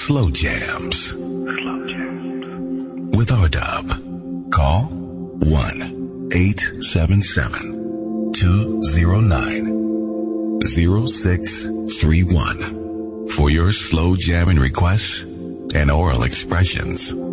Slow Jams with R-Dub. Call 1-877-209-0631 for your slow jamming requests and oral expressions.